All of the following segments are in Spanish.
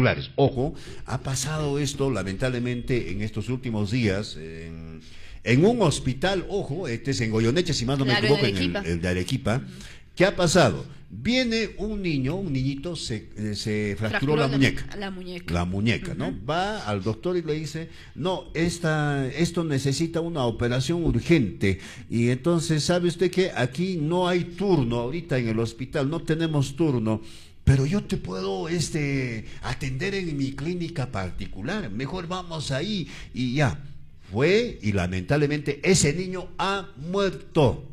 particulares. Ojo, ha pasado esto lamentablemente en estos últimos días en un hospital, ojo, este es en Goyeneche, si más no me Claro, equivoco, en Arequipa. el de Arequipa. ¿Qué ha pasado? Viene un niñito, se fracturó la muñeca. La muñeca. La muñeca, ¿no? Va al doctor y le dice, no, esto necesita una operación urgente. Y entonces, ¿sabe usted qué? Aquí no hay turno ahorita en el hospital, no tenemos turno. Pero yo te puedo atender en mi clínica particular. Mejor vamos ahí y ya. Fue y lamentablemente ese niño ha muerto.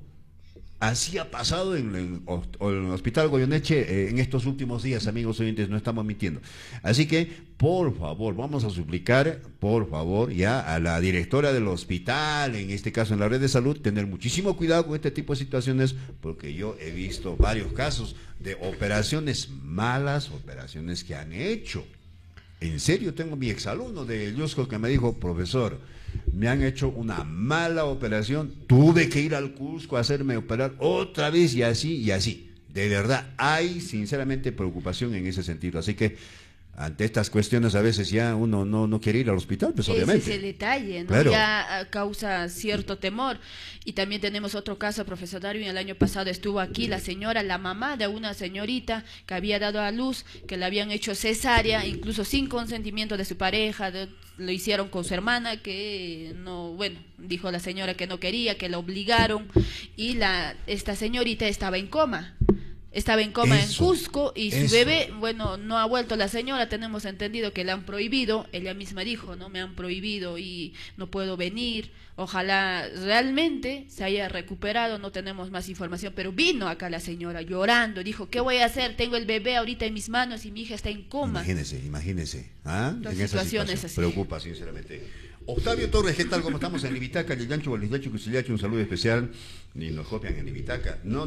Así ha pasado en el Hospital Goyeneche en estos últimos días, amigos oyentes, no estamos mintiendo. Así que, por favor, vamos a suplicar, por favor, ya a la directora del hospital, en este caso en la red de salud, tener muchísimo cuidado con este tipo de situaciones, porque yo he visto varios casos de operaciones malas, operaciones que han hecho. En serio, tengo mi exalumno de Yusco que me dijo, profesor, me han hecho una mala operación, tuve que ir al Cusco a hacerme operar otra vez y así y así. De verdad, hay sinceramente preocupación en ese sentido. Así que ante estas cuestiones a veces ya uno no quiere ir al hospital, pues obviamente. Ese es el detalle, ¿no? Claro. Ya causa cierto temor. Y también tenemos otro caso, profesor Darwin, el año pasado estuvo aquí la señora, la mamá de una señorita que había dado a luz, que le habían hecho cesárea, incluso sin consentimiento de su pareja, lo hicieron con su hermana, que no, bueno, dijo la señora que no quería, que la obligaron, y esta señorita estaba en coma. Estaba en coma en Cusco y su bebé, bueno, no ha vuelto. La señora, tenemos entendido que le han prohibido, ella misma dijo, no, me han prohibido y no puedo venir. Ojalá realmente se haya recuperado, no tenemos más información, pero vino acá la señora llorando, dijo, ¿qué voy a hacer? Tengo el bebé ahorita en mis manos y mi hija está en coma. Imagínese, ¿ah? La en esa situación así. Preocupa, sinceramente. Octavio Torres, ¿qué tal? ¿Cómo estamos en Libitaca? Lilancho, Bolillacho, Cusillacho, un saludo especial. Y nos copian en Libitaca. No,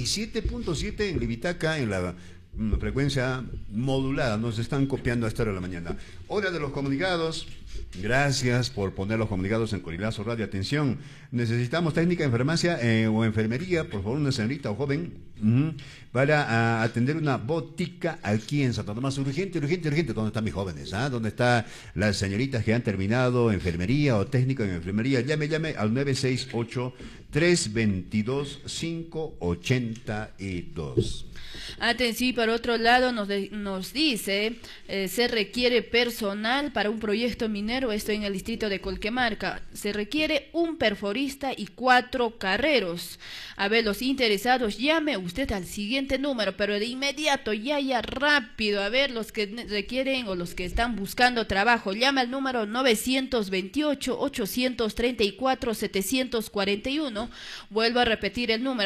97.7 en Libitaca, en la frecuencia modulada. Nos están copiando a esta hora de la mañana. Hora de los comunicados. Gracias por poner los comunicados en Corilazo Radio. Atención, necesitamos técnica en farmacia o enfermería, por favor, una señorita o joven, para atender una botica aquí en Santo Tomás. Urgente. ¿Dónde están mis jóvenes? ¿Dónde están las señoritas que han terminado enfermería o técnico en enfermería? Llame al 968-322-582. Atención, por otro lado nos dice, se requiere personal para un proyecto minero, esto en el distrito de Colquemarca. Se requiere un perforista y 4 carreros. A ver, los interesados, llame usted al siguiente número, pero de inmediato, ya rápido. A ver, los que requieren o los que están buscando trabajo, llame al número 928-834-741. Vuelvo a repetir el número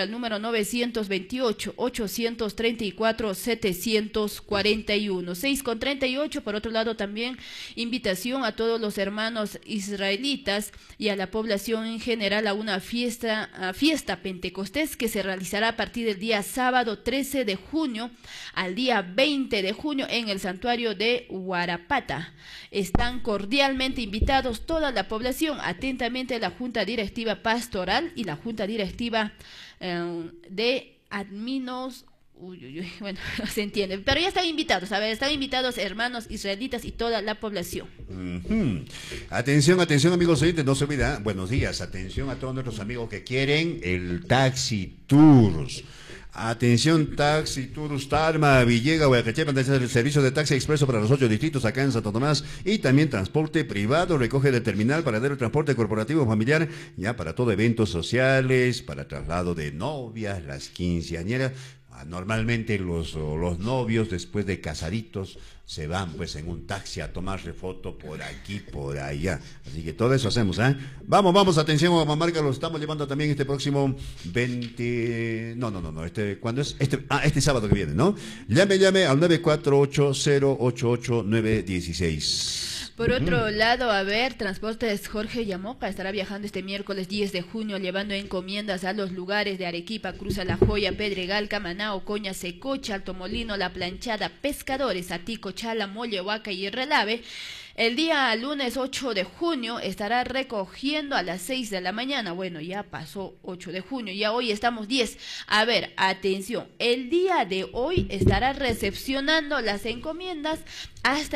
928-834-741. 6:38. Por otro lado, también invitación a todos los hermanos israelitas y a la población en general a una fiesta pentecostés que se realizará a partir del día sábado 13 de junio al día 20 de junio en el santuario de Huarapata. Están cordialmente invitados toda la población. Atentamente, la Junta Directiva Pastoral y la Junta Directiva de Adminos. Bueno, no se entiende, pero ya están invitados, a ver, están invitados hermanos israelitas y toda la población. Atención, amigos oyentes, no se olvida, buenos días, atención a todos nuestros amigos que quieren el Taxi Tours. Atención, Taxi Tours Tarma, Villega, Huacachepa, el servicio de taxi expreso para los 8 distritos acá en Santo Tomás, y también transporte privado, recoge del terminal, paradero, transporte corporativo familiar, ya para todo eventos sociales, para traslado de novias, las quinceañeras. Normalmente los novios después de casaditos se van pues en un taxi a tomarse foto por aquí, por allá. Así que todo eso hacemos, ¿eh? Vamos, atención, mamá Marca, lo estamos llevando también este próximo 20... No, ¿cuándo es? Este sábado que viene, ¿no? Llame al 948-088-916. Por otro lado, a ver, Transportes Jorge Yamoca estará viajando este miércoles 10 de junio llevando encomiendas a los lugares de Arequipa, Cruza La Joya, Pedregal, Camaná, Ocoña, Secocha, Alto Molino, La Planchada, Pescadores, Atico, Chala, Mollehuaca y Relave. El día lunes 8 de junio estará recogiendo a las 6 de la mañana. Bueno, ya pasó 8 de junio, ya hoy estamos 10. A ver, atención, el día de hoy estará recepcionando las encomiendas hasta